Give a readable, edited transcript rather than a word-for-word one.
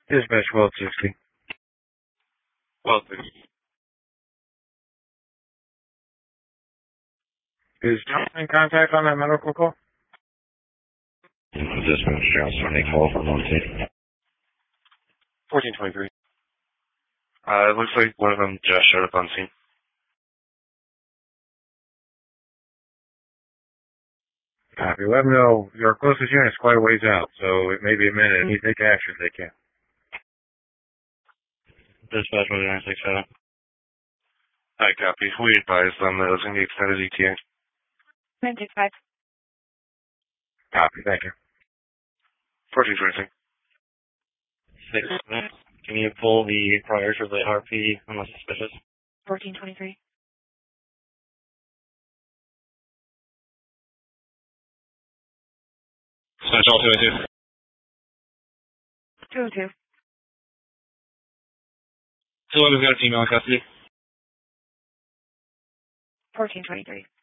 Dispatch 1260. Well, thanks. Is John in contact on that medical call? Dispatch Johnson, they call from 1423. It looks like one of them just showed up on scene. Copy. Let them know your closest unit is quite a ways out, so it may be a minute. If you take action, they can. Dispatch 1967. Hi, copy. We advised them that it was going to be extended ETA. 965. Copy. Thank you. 1423. 6 minutes. Can you pull the priors for the RP unless suspicious? 1423. Special 202. 202. 211's got a female in custody. 1423.